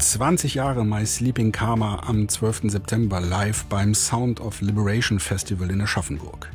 20 Jahre My Sleeping Karma am 12. September live beim Sound of Liberation Festival in Aschaffenburg.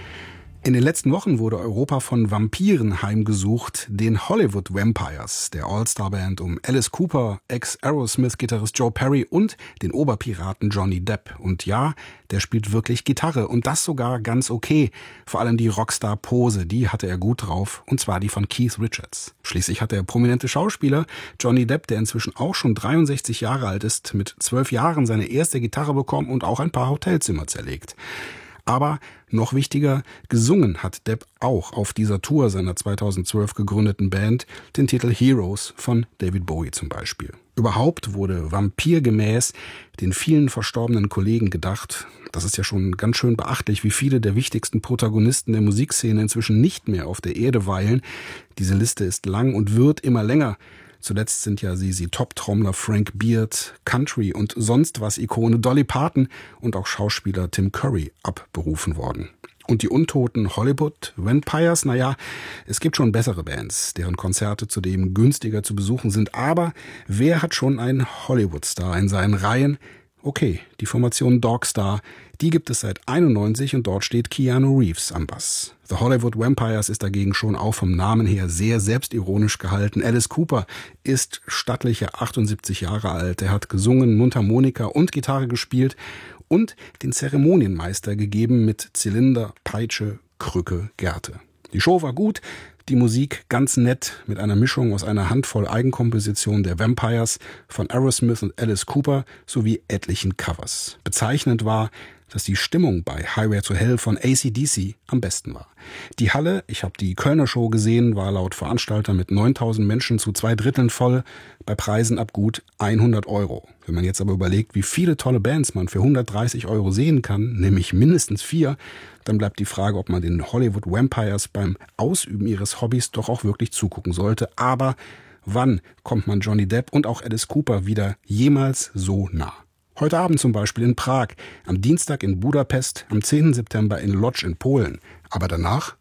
In den letzten Wochen wurde Europa von Vampiren heimgesucht, den Hollywood Vampires, der All-Star-Band um Alice Cooper, Ex-Aerosmith-Gitarrist Joe Perry und den Oberpiraten Johnny Depp. Und ja, der spielt wirklich Gitarre und das sogar ganz okay. Vor allem die Rockstar-Pose, die hatte er gut drauf, und zwar die von Keith Richards. Schließlich hat der prominente Schauspieler Johnny Depp, der inzwischen auch schon 63 Jahre alt ist, mit 12 Jahren seine erste Gitarre bekommen und auch ein paar Hotelzimmer zerlegt. Aber noch wichtiger, gesungen hat Depp auch auf dieser Tour seiner 2012 gegründeten Band den Titel Heroes von David Bowie zum Beispiel. Überhaupt wurde vampirgemäß den vielen verstorbenen Kollegen gedacht. Das ist ja schon ganz schön beachtlich, wie viele der wichtigsten Protagonisten der Musikszene inzwischen nicht mehr auf der Erde weilen. Diese Liste ist lang und wird immer länger. Zuletzt sind ja sie Top-Trommler Frank Beard, Country- und sonst was Ikone Dolly Parton und auch Schauspieler Tim Curry abberufen worden. Und die untoten Hollywood Vampires, naja, es gibt schon bessere Bands, deren Konzerte zudem günstiger zu besuchen sind. Aber wer hat schon einen Hollywood-Star in seinen Reihen? Okay, die Formation Dogstar, die gibt es seit 91 und dort steht Keanu Reeves am Bass. The Hollywood Vampires ist dagegen schon auch vom Namen her sehr selbstironisch gehalten. Alice Cooper ist stattliche 78 Jahre alt. Er hat gesungen, Mundharmonika und Gitarre gespielt und den Zeremonienmeister gegeben mit Zylinder, Peitsche, Krücke, Gerte. Die Show war gut, die Musik ganz nett mit einer Mischung aus einer Handvoll Eigenkompositionen der Vampires, von Aerosmith und Alice Cooper sowie etlichen Covers. Bezeichnend war, dass die Stimmung bei Highway to Hell von AC/DC am besten war. Die Halle, ich habe die Kölner Show gesehen, war laut Veranstalter mit 9000 Menschen zu 2/3 voll, bei Preisen ab gut 100 €. Wenn man jetzt aber überlegt, wie viele tolle Bands man für 130 € sehen kann, nämlich mindestens 4, dann bleibt die Frage, ob man den Hollywood Vampires beim Ausüben ihres Hobbys doch auch wirklich zugucken sollte. Aber wann kommt man Johnny Depp und auch Alice Cooper wieder jemals so nah? Heute Abend zum Beispiel in Prag, am Dienstag in Budapest, am 10. September in Lodz in Polen. Aber danach